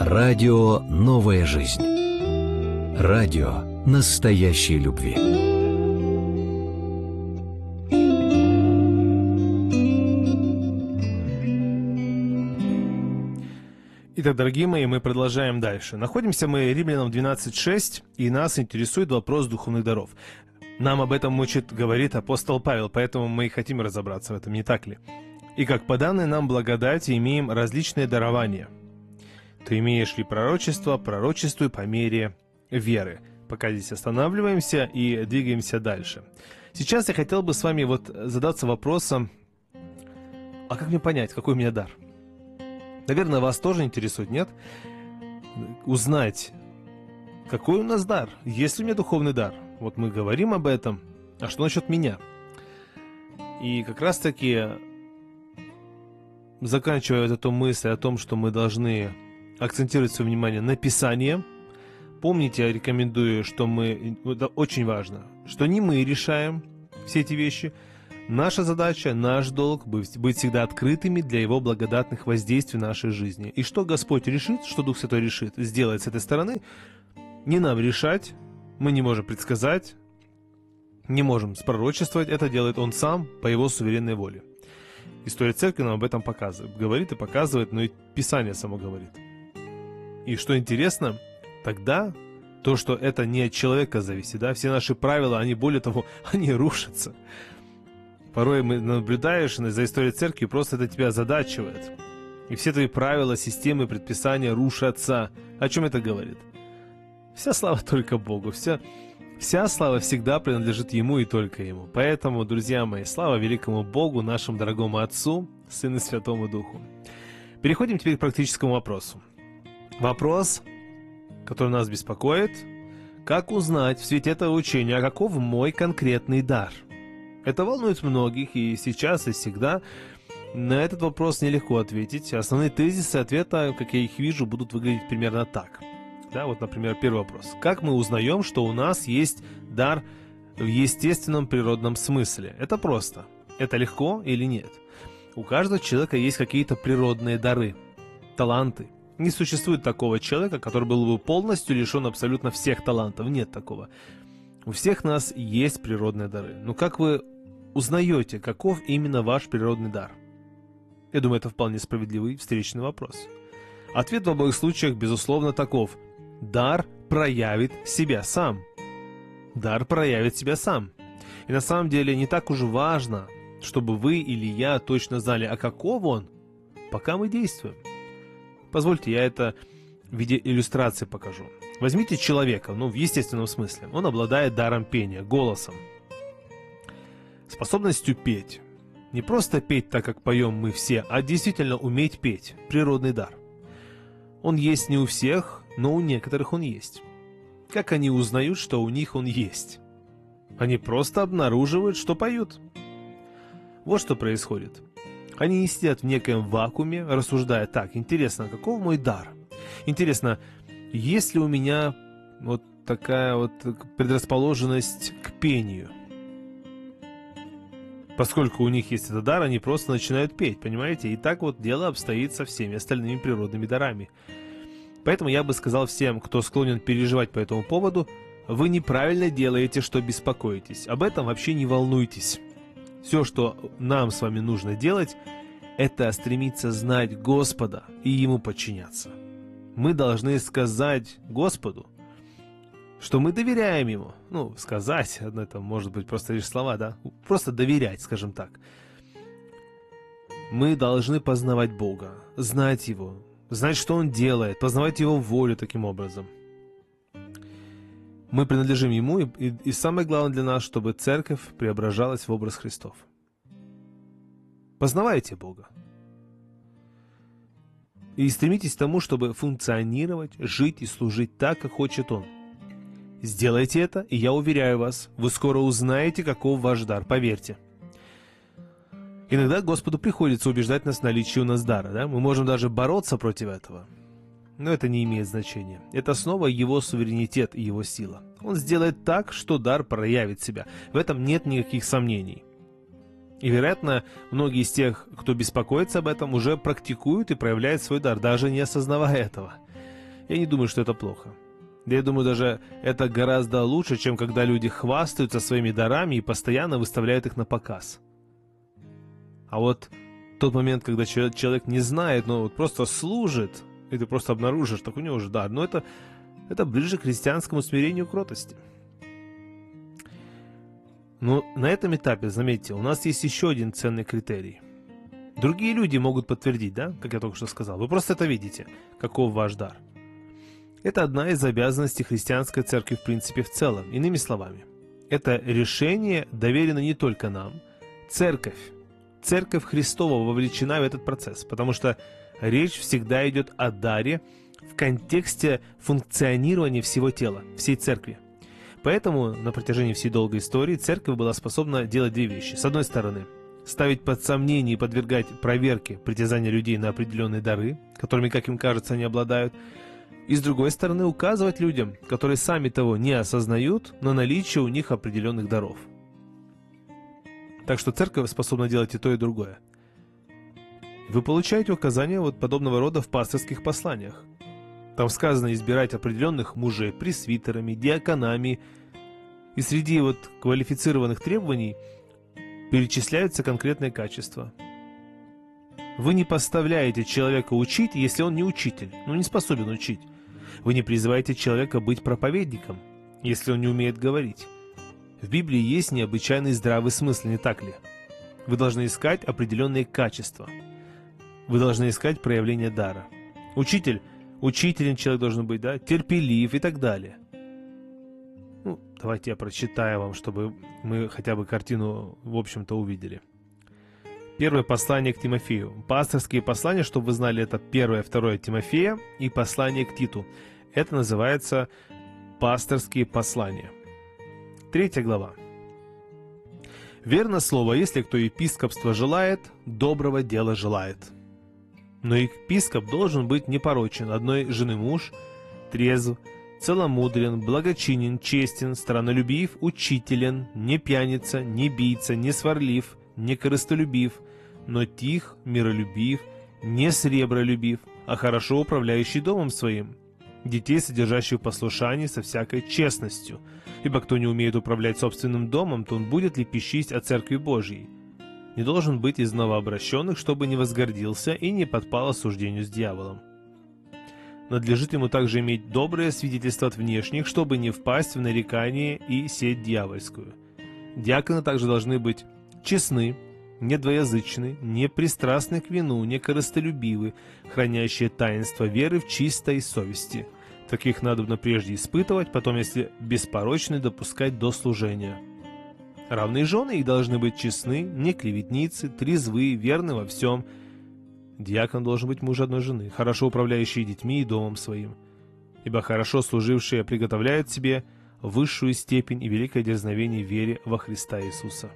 Радио «Новая жизнь». Радио настоящей любви. Итак, дорогие мои, мы продолжаем дальше. Находимся мы Римлянам 12:6, и нас интересует вопрос духовных даров. Нам об этом говорит апостол Павел, поэтому мы и хотим разобраться в этом, не так ли? И как по данной нам благодати имеем различные дарования. Ты имеешь ли пророчество, пророчествуй по мере веры. Пока здесь останавливаемся и двигаемся дальше. Сейчас я хотел бы с вами задаться вопросом, а как мне понять, какой у меня дар? Наверное, вас тоже интересует, нет? Узнать, какой у нас дар, есть ли у меня духовный дар. Вот мы говорим об этом, а что насчет меня? И как раз таки, заканчивая эту мысль о том, что мы должны акцентировать свое внимание на Писании, помните, я рекомендую, что это очень важно, что не мы решаем все эти вещи. Наша задача, наш долг быть всегда открытыми для Его благодатных воздействий в нашей жизни. И что Господь решит, что Дух Святой решит сделать с этой стороны, не нам решать, мы не можем предсказать, не можем спророчествовать, это делает Он сам по Его суверенной воле. История Церкви нам об этом показывает, говорит и показывает, но и Писание само говорит. И что интересно, тогда то, что это не от человека зависит, да, все наши правила, они более того, они рушатся. Порой наблюдаешь за историей Церкви, просто это тебя озадачивает. И все твои правила, системы, предписания рушатся. О чем это говорит? Вся слава только Богу, вся слава всегда принадлежит Ему и только Ему. Поэтому, друзья мои, слава великому Богу, нашему дорогому Отцу, Сыну и Святому Духу. Переходим теперь к практическому вопросу. Вопрос, который нас беспокоит: как узнать в свете этого учения, каков мой конкретный дар? Это волнует многих, и сейчас, и всегда. На этот вопрос нелегко ответить. Основные тезисы ответа, как я их вижу, будут выглядеть примерно так. Да, вот, например, первый вопрос. Как мы узнаем, что у нас есть дар в естественном природном смысле? Это просто. Это легко или нет? У каждого человека есть какие-то природные дары, таланты. Не существует такого человека, который был бы полностью лишен абсолютно всех талантов. Нет такого. У всех нас есть природные дары. Но как вы узнаете, каков именно ваш природный дар? Я думаю, это вполне справедливый встречный вопрос. Ответ в обоих случаях, безусловно, таков. Дар проявит себя сам. Дар проявит себя сам. И на самом деле не так уж важно, чтобы вы или я точно знали, а каков он, пока мы действуем. Позвольте, я это в виде иллюстрации покажу. Возьмите человека, в естественном смысле. Он обладает даром пения, голосом. Способностью петь. Не просто петь так, как поем мы все, а действительно уметь петь. Природный дар. Он есть не у всех, но у некоторых он есть. Как они узнают, что у них он есть? Они просто обнаруживают, что поют. Вот что происходит. Они не сидят в некоем вакууме, рассуждая: так, интересно, каков мой дар? Интересно, есть ли у меня вот такая вот предрасположенность к пению? Поскольку у них есть этот дар, они просто начинают петь, понимаете? И так вот дело обстоит со всеми остальными природными дарами. Поэтому я бы сказал всем, кто склонен переживать по этому поводу: вы неправильно делаете, что беспокоитесь. Об этом вообще не волнуйтесь. Все, что нам с вами нужно делать, это стремиться знать Господа и Ему подчиняться. Мы должны сказать Господу, что мы доверяем Ему. Сказать, это может быть просто лишь слова, да? Просто доверять, скажем так. Мы должны познавать Бога, знать Его, знать, что Он делает, познавать Его волю таким образом. Мы принадлежим Ему, и самое главное для нас, чтобы церковь преображалась в образ Христов. Познавайте Бога. И стремитесь к тому, чтобы функционировать, жить и служить так, как хочет Он. Сделайте это, и я уверяю вас, вы скоро узнаете, каков ваш дар, поверьте. Иногда Господу приходится убеждать нас в наличии у нас дара, да? Мы можем даже бороться против этого. Но это не имеет значения. Это снова Его суверенитет и Его сила. Он сделает так, что дар проявит себя. В этом нет никаких сомнений. И, вероятно, многие из тех, кто беспокоится об этом, уже практикуют и проявляют свой дар, даже не осознавая этого. Я не думаю, что это плохо. Да я думаю, даже это гораздо лучше, чем когда люди хвастаются своими дарами и постоянно выставляют их на показ. А вот тот момент, когда человек не знает, но вот просто служит, и ты просто обнаружишь, так у него уже дар, но это ближе к христианскому смирению и кротости. Но на этом этапе, заметьте, у нас есть еще один ценный критерий. Другие люди могут подтвердить, да, как я только что сказал. Вы просто это видите, каков ваш дар. Это одна из обязанностей христианской церкви в принципе в целом. Иными словами, это решение доверено не только нам. Церковь Христова вовлечена в этот процесс, потому что речь всегда идет о даре в контексте функционирования всего тела, всей церкви. Поэтому на протяжении всей долгой истории церковь была способна делать две вещи. С одной стороны, ставить под сомнение и подвергать проверке притязания людей на определенные дары, которыми, как им кажется, они обладают, и с другой стороны, указывать людям, которые сами того не осознают, на наличие у них определенных даров. Так что церковь способна делать и то, и другое. Вы получаете указания вот подобного рода в пасторских посланиях. Там сказано избирать определенных мужей пресвитерами, диаконами, и среди вот квалифицированных требований перечисляются конкретные качества. Вы не поставляете человека учить, если он не учитель, не способен учить. Вы не призываете человека быть проповедником, если он не умеет говорить. В Библии есть необычайный здравый смысл, не так ли? Вы должны искать определенные качества. Вы должны искать проявление дара. Учителем человек должен быть, да, терпелив и так далее. Давайте я прочитаю вам, чтобы мы хотя бы картину, в общем-то, увидели. Первое послание к Тимофею. Пасторские послания, чтобы вы знали, это 1 и 2 Тимофея и послание к Титу. Это называется пасторские послания. 3 глава. Верно слово, если кто епископство желает, доброго дела желает. Но епископ должен быть непорочен, одной жены муж, трезв, целомудрен, благочинен, честен, страннолюбив, учителен, не пьяница, не бийца, не сварлив, не корыстолюбив, но тих, миролюбив, не сребролюбив, а хорошо управляющий домом своим, детей, содержащих в послушании со всякой честностью. Ибо кто не умеет управлять собственным домом, то он будет лепещить о Церкви Божьей. Не должен быть из новообращенных, чтобы не возгордился и не подпал осуждению с дьяволом. Надлежит ему также иметь доброе свидетельство от внешних, чтобы не впасть в нарекание и сеть дьявольскую. Диаконы также должны быть честны, недвоязычны, не пристрастны к вину, не корыстолюбивы, хранящие таинство веры в чистой совести. Таких надобно прежде испытывать, потом, если беспорочны, допускать до служения. Равные жены их должны быть честны, не клеветницы, трезвы, верны во всем. Диакон должен быть муж одной жены, хорошо управляющий детьми и домом своим. Ибо хорошо служившие приготовляют себе высшую степень и великое дерзновение в вере во Христа Иисуса.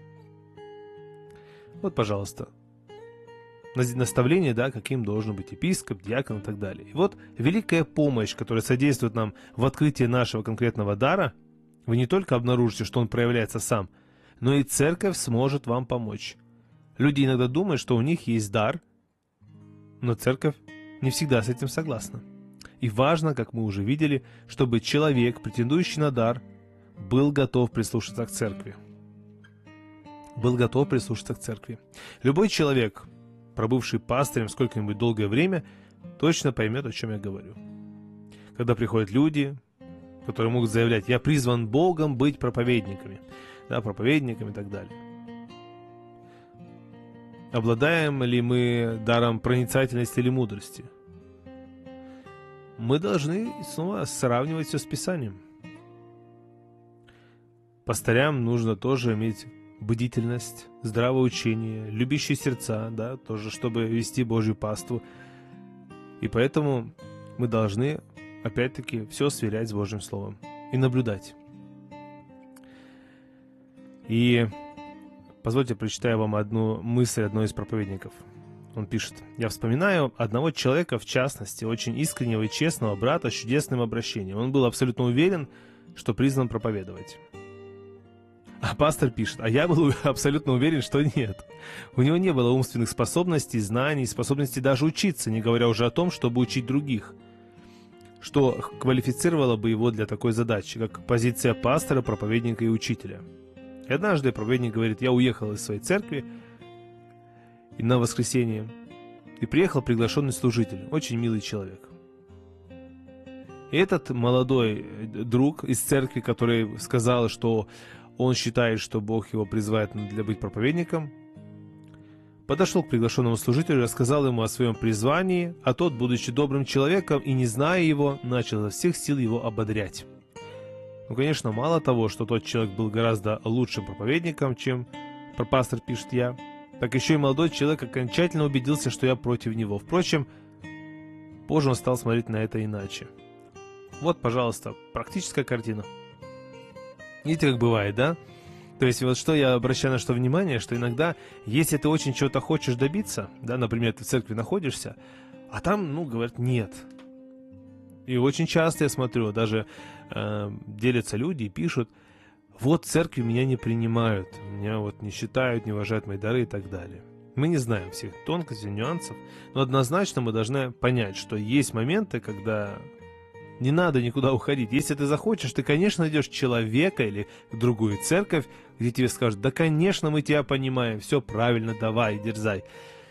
Вот, пожалуйста, наставление, да, каким должен быть епископ, диакон и так далее. И вот великая помощь, которая содействует нам в открытии нашего конкретного дара, вы не только обнаружите, что он проявляется сам, но и церковь сможет вам помочь. Люди иногда думают, что у них есть дар, но церковь не всегда с этим согласна. И важно, как мы уже видели, чтобы человек, претендующий на дар, был готов прислушаться к церкви. Любой человек, пробывший пастырем сколько-нибудь долгое время, точно поймет, о чем я говорю. Когда приходят люди, которые могут заявлять: «Я призван Богом быть проповедниками», да, проповедниками и так далее. Обладаем ли мы даром проницательности или мудрости? Мы должны снова сравнивать все с Писанием. Пастырям нужно тоже иметь бдительность, здравое учение, любящие сердца, да, тоже, чтобы вести Божью паству. И поэтому мы должны, опять-таки, все сверять с Божьим Словом и наблюдать. И позвольте, прочитаю вам одну мысль одного из проповедников. Он пишет: «Я вспоминаю одного человека, в частности, очень искреннего и честного брата с чудесным обращением. Он был абсолютно уверен, что призван проповедовать». А пастор пишет: «А я был абсолютно уверен, что нет. У него не было умственных способностей, знаний, способности даже учиться, не говоря уже о том, чтобы учить других. что квалифицировало бы его для такой задачи, как позиция пастора, проповедника и учителя. И однажды проповедник говорит: я уехал из своей церкви и на воскресенье, и приехал приглашенный служитель, очень милый человек. И этот молодой друг из церкви, который сказал, что он считает, что Бог его призывает для быть проповедником, подошел к приглашенному служителю, рассказал ему о своем призвании, а тот, будучи добрым человеком и не зная его, начал изо всех сил его ободрять. Ну, конечно, мало того, что тот человек был гораздо лучшим проповедником, чем пастор пишет я, так еще и молодой человек окончательно убедился, что я против него. Впрочем, позже он стал смотреть на это иначе. Вот, пожалуйста, практическая картина. Видите, как бывает, да? То есть вот что я обращаю на что внимание, что иногда, если ты очень чего-то хочешь добиться, да, например, ты в церкви находишься, а там, говорят, нет. И очень часто я смотрю, даже делятся люди и пишут: вот церкви меня не принимают, меня вот не считают, не уважают мои дары и так далее. Мы не знаем всех тонкостей, нюансов, но однозначно мы должны понять, что есть моменты, когда не надо никуда уходить. Если ты захочешь, ты, конечно, найдешь человека или другую церковь, где тебе скажут: да, конечно, мы тебя понимаем, все правильно, давай, дерзай.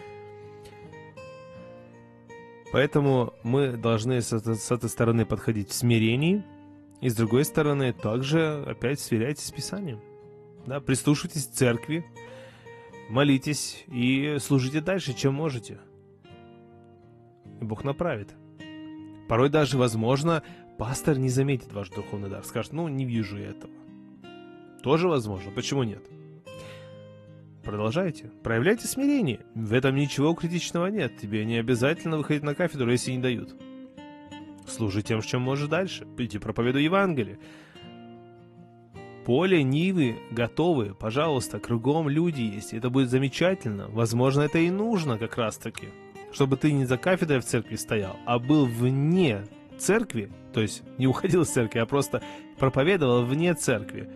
Поэтому мы должны с этой стороны подходить в смирении, и с другой стороны также опять сверяйтесь с Писанием. Да, прислушивайтесь к церкви, молитесь и служите дальше, чем можете. И Бог направит. Порой даже, возможно, пастор не заметит ваш духовный дар, скажет: не вижу я этого. Тоже возможно, почему нет? Продолжайте, проявляйте смирение, в этом ничего критичного нет, тебе не обязательно выходить на кафедру, если не дают. Служи тем, чем можешь дальше, иди проповедуй Евангелие. Поле, нивы готовы, пожалуйста, кругом люди есть, это будет замечательно, возможно, это и нужно как раз-таки. Чтобы ты не за кафедрой в церкви стоял, а был вне церкви, то есть не уходил из церкви, а просто проповедовал вне церкви,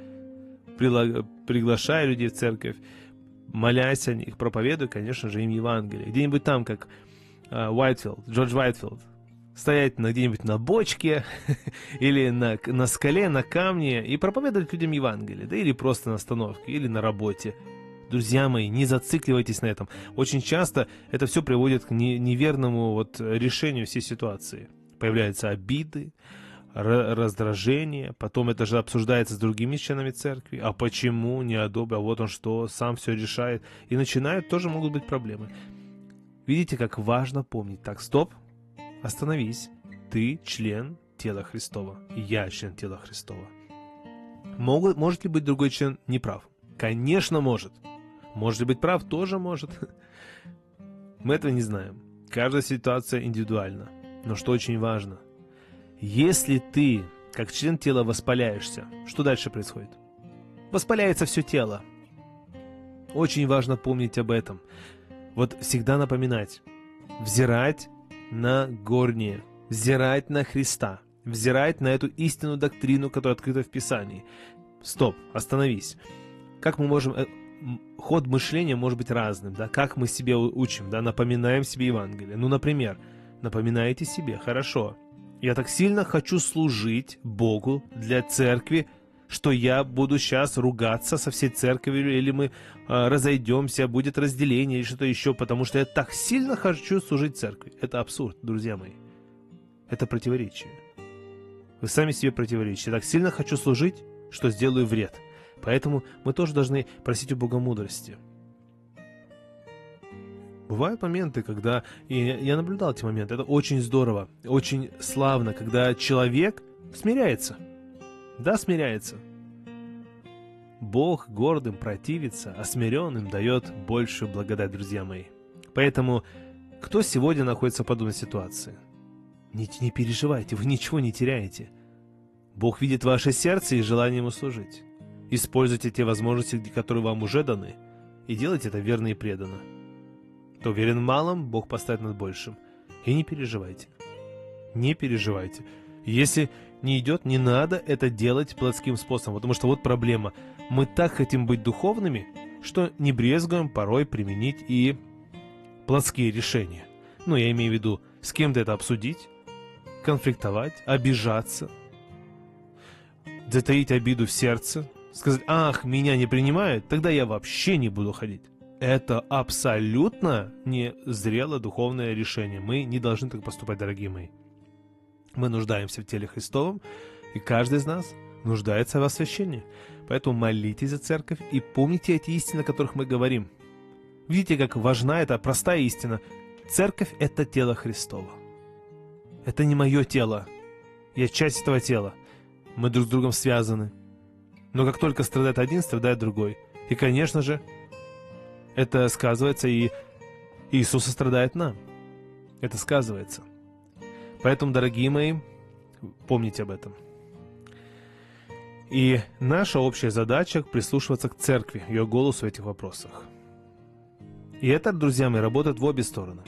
приглашая людей в церковь, молясь о них, проповедуя, конечно же, им Евангелие. Где-нибудь там, как Джордж Уайтфилд, стоять где-нибудь на бочке или на скале, на камне и проповедовать людям Евангелие, да, или просто на остановке, или на работе. Друзья мои, не зацикливайтесь на этом. Очень часто это все приводит к неверному решению всей ситуации. Появляются обиды, раздражение, потом это же обсуждается с другими членами церкви. А почему не одобрил? А вот он что, сам все решает. И начинают, тоже могут быть проблемы. Видите, как важно помнить. Так, стоп, остановись. Ты член тела Христова. Я член тела Христова. Может ли быть другой член неправ? Конечно, может. Может ли быть прав? Тоже может. Мы этого не знаем. Каждая ситуация индивидуальна. Но что очень важно, если ты, как член тела, воспаляешься, что дальше происходит? Воспаляется все тело. Очень важно помнить об этом. Всегда напоминать. Взирать на горнее. Взирать на Христа. Взирать на эту истинную доктрину, которая открыта в Писании. Стоп, остановись. Как мы можем... Ход мышления может быть разным, да? Как мы себе учим, да? Напоминаем себе Евангелие. Например, напоминаете себе: хорошо, я так сильно хочу служить Богу для церкви, что я буду сейчас ругаться со всей церковью, или мы разойдемся, будет разделение, или что-то еще, потому что я так сильно хочу служить церкви. Это абсурд, друзья мои. Это противоречие. Вы сами себе противоречите. Я так сильно хочу служить, что сделаю вред. Поэтому мы тоже должны просить у Бога мудрости. Бывают моменты, когда... И я наблюдал эти моменты. Это очень здорово, очень славно, когда человек смиряется. Да, смиряется. Бог гордым противится, а смиренным дает большую благодать, друзья мои. Поэтому, кто сегодня находится в подобной ситуации? Не переживайте, вы ничего не теряете. Бог видит ваше сердце и желание Ему служить. Используйте те возможности, которые вам уже даны, и делайте это верно и преданно. Кто уверен в малом, Бог поставит над большим. И не переживайте. Не переживайте. Если не идет, не надо это делать плотским способом, потому что вот проблема. Мы так хотим быть духовными, что не брезгуем порой применить и плотские решения. Я имею в виду, с кем-то это обсудить, конфликтовать, обижаться, затаить обиду в сердце, сказать: «Ах, меня не принимают, тогда я вообще не буду ходить». Это абсолютно не зрелое духовное решение. Мы не должны так поступать, дорогие мои. Мы нуждаемся в теле Христовом, и каждый из нас нуждается в освящении. Поэтому молитесь за церковь и помните эти истины, о которых мы говорим. Видите, как важна эта простая истина. Церковь – это тело Христово. Это не мое тело. Я часть этого тела. Мы друг с другом связаны. Но как только страдает один, страдает другой. И, конечно же, это сказывается, и Иисус страдает нам. Это сказывается. Поэтому, дорогие мои, помните об этом. И наша общая задача – прислушиваться к церкви, ее голосу в этих вопросах. И это, друзья мои, работает в обе стороны.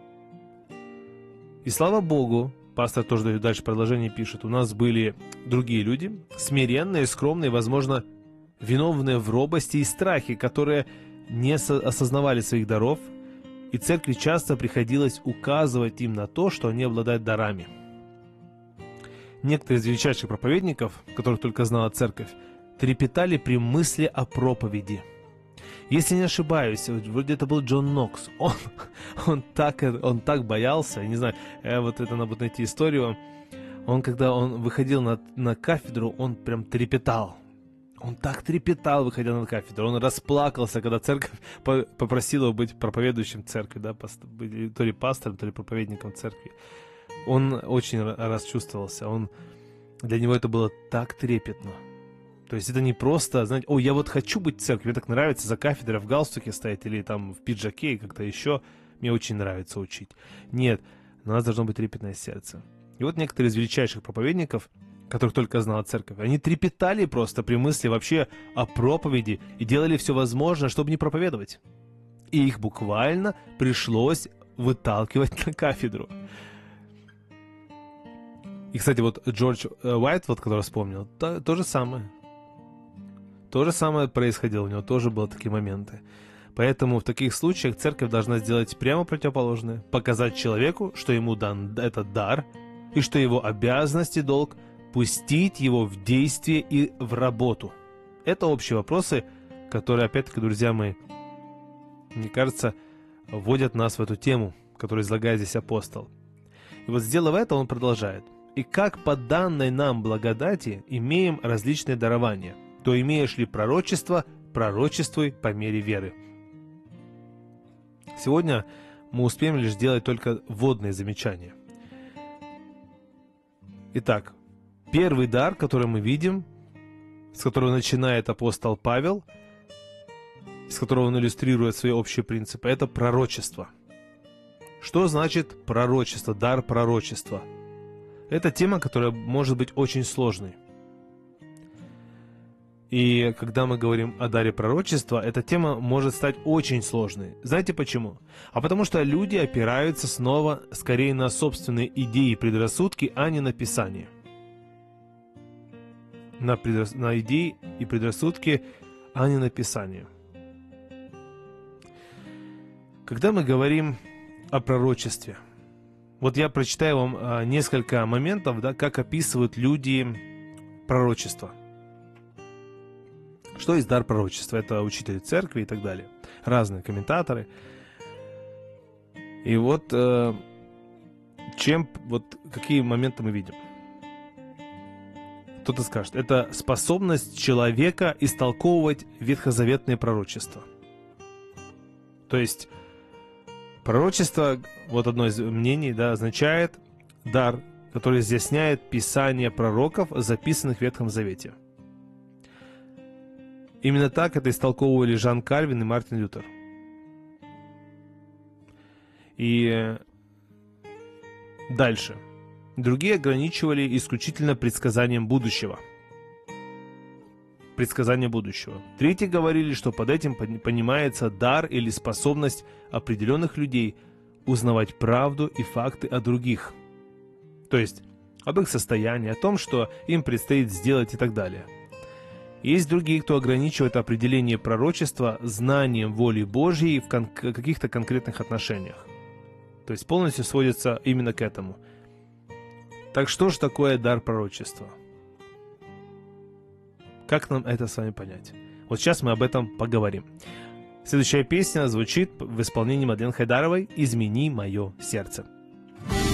И слава Богу, пастор тоже дальше продолжение пишет, у нас были другие люди, смиренные, скромные, возможно, виновные в робости и страхе, которые не осознавали своих даров, и церкви часто приходилось указывать им на то, что они обладают дарами. Некоторые из величайших проповедников, которых только знала церковь, трепетали при мысли о проповеди. Если не ошибаюсь, вроде это был Джон Нокс, он так боялся, не знаю, надо найти историю, когда он выходил на кафедру, он прям трепетал. Он так трепетал, выходя на кафедру. Он расплакался, когда церковь попросила его быть проповедующим церкви, да, то ли пастором, то ли проповедником церкви. Он очень расчувствовался. Для него это было так трепетно. То есть это не просто, знаете, я вот хочу быть в церкви, мне так нравится за кафедрой в галстуке стоять или там в пиджаке и как-то еще. Мне очень нравится учить. Нет, у нас должно быть трепетное сердце. И вот некоторые из величайших проповедников, которых только знала церковь, они трепетали просто при мысли вообще о проповеди и делали все возможное, чтобы не проповедовать. И их буквально пришлось выталкивать на кафедру. И, кстати, вот Джордж Уайт, который вспомнил, то же самое. То же самое происходило, у него тоже были такие моменты. Поэтому в таких случаях церковь должна сделать прямо противоположное. Показать человеку, что ему дан этот дар, и что его обязанность и долг пустить его в действие и в работу. Это общие вопросы, которые, опять-таки, друзья мои, мне кажется, вводят нас в эту тему, которую излагает здесь апостол. И вот, сделав это, он продолжает. «И как по данной нам благодати имеем различные дарования, то имеешь ли пророчество, пророчествуй по мере веры». Сегодня мы успеем лишь сделать только вводные замечания. Итак, первый дар, который мы видим, с которого начинает апостол Павел, с которого он иллюстрирует свои общие принципы, это пророчество. Что значит пророчество, дар пророчества? Это тема, которая может быть очень сложной. И когда мы говорим о даре пророчества, эта тема может стать очень сложной. Знаете почему? А потому что люди опираются снова скорее на собственные идеи и предрассудки, а не на Писание. На идеи и предрассудки, а не на Писание. Когда мы говорим о пророчестве, вот я прочитаю вам несколько моментов, да, как описывают люди пророчество. Что есть дар пророчества? Это учители церкви и так далее. Разные комментаторы. И вот, какие моменты мы видим? Кто-то скажет, это способность человека истолковывать ветхозаветные пророчества. То есть, пророчество, вот одно из мнений, да, означает дар, который изъясняет писания пророков, записанных в Ветхом Завете. Именно так это истолковывали Жан Кальвин и Мартин Лютер. И дальше. Другие ограничивали исключительно предсказанием будущего. Предсказание будущего. Третьи говорили, что под этим понимается дар или способность определенных людей узнавать правду и факты о других. То есть об их состоянии, о том, что им предстоит сделать и так далее. Есть другие, кто ограничивает определение пророчества знанием воли Божьей в каких-то конкретных отношениях. То есть полностью сводится именно к этому. Так что же такое дар пророчества? Как нам это с вами понять? Вот сейчас мы об этом поговорим. Следующая песня звучит в исполнении Мадлен Хайдаровой «Измени мое сердце».